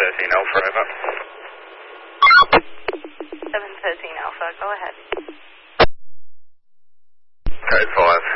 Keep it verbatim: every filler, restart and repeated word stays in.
thirteen Alpha, over. seven thirteen Alpha, go ahead. Code five.